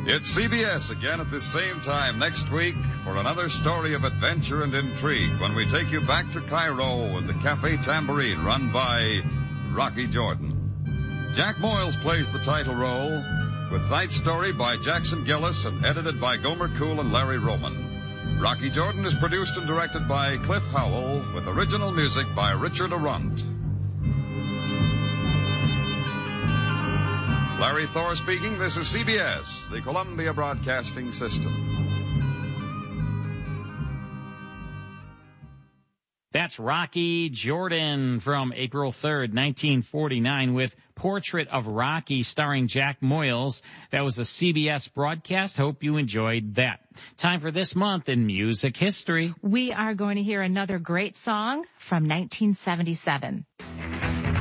It's CBS again at this same time next week for another story of adventure and intrigue when we take you back to Cairo with the Cafe Tambourine run by Rocky Jordan. Jack Moyles plays the title role with tonight's story by Jackson Gillis and edited by Gomer Cool and Larry Roman. Rocky Jordan is produced and directed by Cliff Howell with original music by Richard Arundt. Larry Thor speaking. This is CBS, the Columbia Broadcasting System. That's Rocky Jordan from April 3rd, 1949 with Portrait of Rocky starring Jack Moyles. That was a CBS broadcast. Hope you enjoyed that. Time for this month in music history. We are going to hear another great song from 1977.